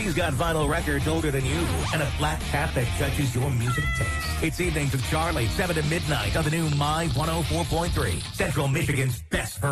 She's got vinyl records older than you and a black cat that judges your music taste. It's Evenings with Charlie, 7 to midnight on the new My 104.3, Central Michigan's best